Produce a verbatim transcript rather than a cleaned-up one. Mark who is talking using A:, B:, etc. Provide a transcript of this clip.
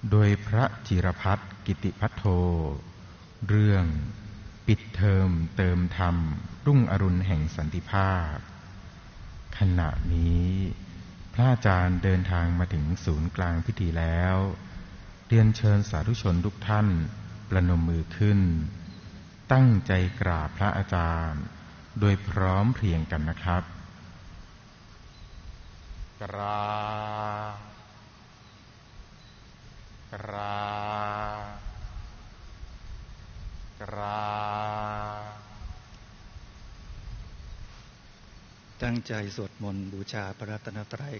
A: โดยพระจิรพัฒน์กิติพัทโทเรื่องปิดเทอมเติมธรรมรุ่งอรุณแห่งสันติภาพขณะนี้พระอาจารย์เดินทางมาถึงศูนย์กลางพิธีแล้วเรียนเชิญสาธุชนทุกท่านประนมมือขึ้นตั้งใจกราบพระอาจารย์โดยพร้อมเพรียงกันนะครับกราบกราบกราบ
B: ตั้งใจสวดมนต์บูชาพระรัตนตรัย